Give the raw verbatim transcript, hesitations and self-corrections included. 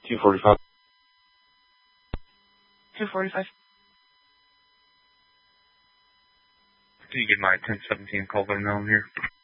two forty-five. two forty-five. Can you get my ten seventeen call by now here?